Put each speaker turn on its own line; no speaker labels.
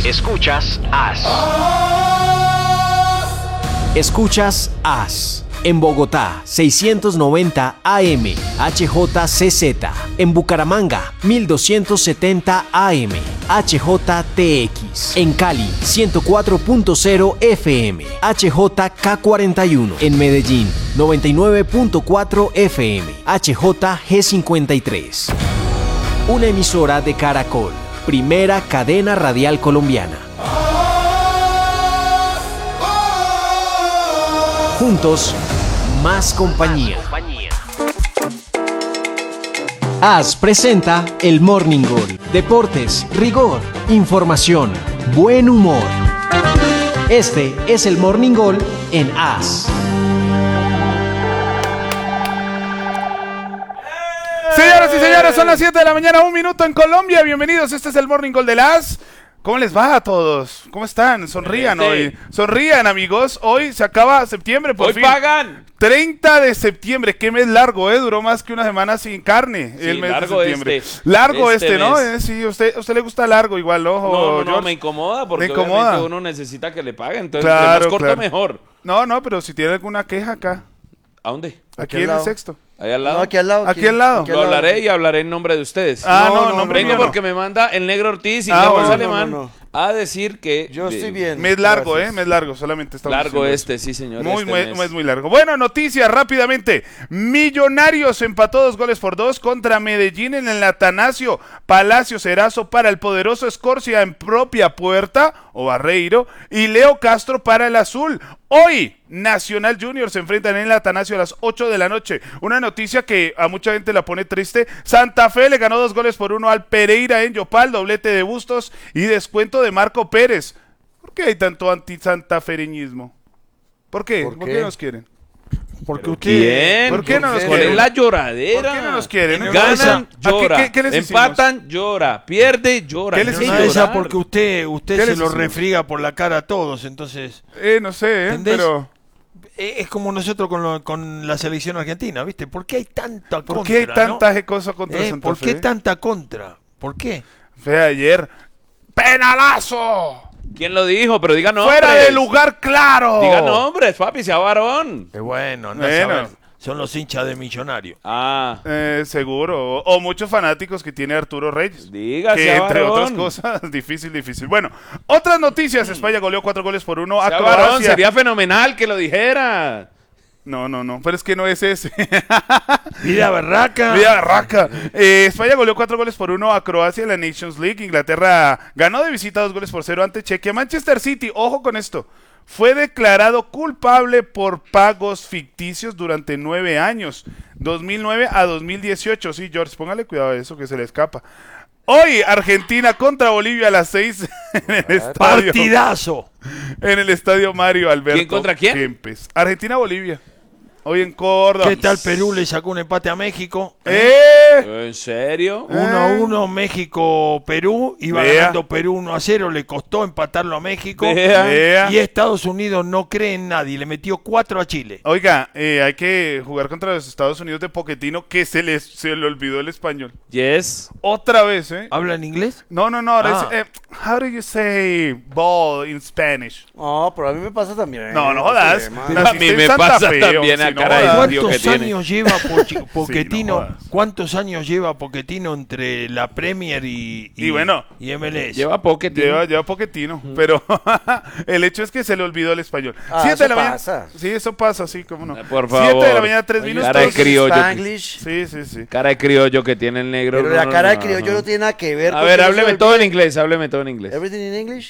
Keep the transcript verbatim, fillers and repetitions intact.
escuchas As. Escuchas As. En Bogotá, seiscientos noventa A M, H J C Z. En Bucaramanga, mil doscientos setenta A M, H J T X. En Cali, ciento cuatro punto cero F M, H J K cuarenta y uno. En Medellín, noventa y nueve punto cuatro F M, H J G cincuenta y tres. Una emisora de Caracol, primera cadena radial colombiana. Juntos, más compañía. As presenta el Morning Goal. Deportes, rigor, información, buen humor. Este es el Morning Goal en As.
Señoras y señores, son las siete de la mañana, un minuto en Colombia. Bienvenidos, este es el Morning Goal de las... ¿Cómo les va a todos? ¿Cómo están? Sonrían hoy. Sonrían, amigos. Hoy se acaba septiembre, por
hoy
fin.
Hoy pagan.
treinta de septiembre. Qué mes largo, ¿eh? Duró más que una semana sin carne.
Sí,
el mes
largo
de septiembre.
Este,
largo este,
este
¿no?
Eh,
sí, usted, usted le gusta largo igual, ¿no?
No, no, no, me incomoda porque
me incomoda.
obviamente uno necesita que le paguen. Entonces,
claro,
entre más corto,
claro.
mejor.
No, no, pero si tiene alguna queja acá.
¿A dónde?
Aquí,
aquí
en
el
el sexto.
Ahí al lado.
No, aquí al lado.
Aquí, aquí al lado.
Lo hablaré y hablaré en nombre de ustedes.
Ah, no, no,
no.
no
Vengo
no,
porque me manda el Negro Ortiz y
ah,
González
bueno,
Alemán
no, no, no.
a decir que...
Yo estoy bien.
Mes largo,
gracias.
¿eh? Mes largo, solamente estamos
Largo este,
eso.
sí, señor.
Muy,
este
muy,
mes.
mes muy largo. Bueno, noticias rápidamente. Millonarios empató dos goles por dos contra Medellín en el Atanasio Palacios Erazo para el poderoso Escorcia en propia puerta, o Barreiro, y Leo Castro para el Azul. Hoy, Nacional Junior se enfrentan en el Atanasio a las ocho de la noche. Una noticia que a mucha gente la pone triste. Santa Fe le ganó dos goles por uno al Pereira en Yopal, doblete de Bustos y descuento de Marco Pérez. ¿Por qué hay tanto anti-santafereñismo? ¿Por qué?
¿Por
¿Por
qué?
qué nos quieren?
Porque usted...
Bien.
¿Por qué no nos
¿Cuál
quieren?
es la lloradera?
¿Por qué no nos quieren?
Ganan,
¿A qué-
llora.
qué- qué les hicimos?
Empatan, llora. Pierde, llora.
¿Qué les
No hay
hicimos?
que
Esa
llorar.
porque usted usted
¿Qué
se
les
lo
hicimos?
refriega por la cara a todos, entonces
Eh, no sé, eh,
¿Entendés?
pero...
eh, es como nosotros con, lo- con la selección argentina, ¿viste? ¿Por qué hay tanta contra?
¿Por qué hay tanta
¿no?
cosa contra
Eh,
Santa
¿Por
Fe?
qué tanta contra? ¿Por qué?
Fue ayer. ¡Penalazo!
¿Quién lo dijo? Pero diga nombres.
¡Fuera de lugar claro!
Diga nombres, papi, sea varón.
Eh, bueno, andá a
Bueno.
saber. Son los hinchas de Millonario.
Ah,
Eh, seguro. O, o muchos fanáticos que tiene Arturo Reyes.
diga,
Que
sea
entre
varón.
otras cosas, difícil, difícil. Bueno, otras noticias. España goleó cuatro goles por uno a
Sea varón,
Croacia.
sería fenomenal que lo dijera.
No, no, no. Pero es que no es ese.
Vida berraca.
Vida barraca. Eh, España goleó cuatro goles por uno a Croacia en la Nations League. Inglaterra ganó de visita dos goles por cero ante Chequia. Manchester City, ojo con esto, fue declarado culpable por pagos ficticios durante nueve años, dos mil nueve a dos mil dieciocho. Sí, George, póngale cuidado a eso que se le escapa. Hoy, Argentina contra Bolivia a las seis en el estadio.
Partidazo.
En el estadio Mario Alberto
¿Quién contra quién?
Kempes. Argentina-Bolivia. Hoy en Córdoba.
¿Qué tal Perú le sacó un empate a México?
¡Eh!
¿En serio?
uno a uno México-Perú, iba
Vea.
ganando Perú uno a cero, le costó empatarlo a México.
Vea.
Vea.
Y Estados Unidos no cree en nadie, le metió cuatro a Chile.
Oiga, eh, hay que jugar contra los Estados Unidos de Pochettino, que se les se le olvidó el español.
Yes.
Otra vez, ¿eh?
¿Habla en inglés?
No, no, no. Ahora
Ah.
es, eh, how do you say ball in Spanish?
No, pero a mí me pasa también.
No, no jodas.
problema.
A
Naciste
mí
en
me
Santa
pasa
Fe,
también
o
a
si no
cara de
jodas.
Dios. que
¿Cuántos
tiene.
años lleva Pochi- Pochettino?
jodas.
¿Cuántos años lleva Pochettino entre la Premier y,
Y bueno,
y M L S?
Lleva Pocket.
Lleva, lleva Pochettino, pero el hecho es que se le olvidó el español.
Ah,
Siete de
eso
la mañana.
pasa.
Sí, eso pasa, sí, cómo no.
Por
Siete de la
favor.
mañana, tres
Oye,
minutos.
cara de criollo.
Spanglish.
Sí, sí, sí.
Cara de criollo que tiene el negro.
Pero
no,
la
no,
cara de
no,
criollo
no.
no tiene nada que ver
A
con
ver,
que no se
hábleme
olvide.
todo en inglés, hábleme todo en inglés.
Everything in English?